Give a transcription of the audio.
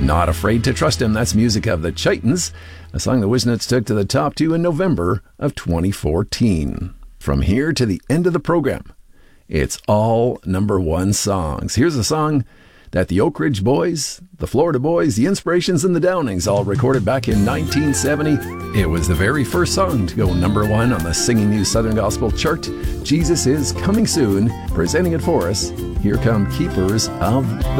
Not Afraid to Trust Him. That's music of the Chitons, a song the Wisnets took to the top 2 in November of 2014. From here to the end of the program, it's all number 1 songs. Here's a song that the Oak Ridge Boys, the Florida Boys, the Inspirations, and the Downings all recorded back in 1970. It was the very first song to go number 1 on the Singing News Southern Gospel chart. Jesus is Coming Soon. Presenting it for us, here come Keepers of the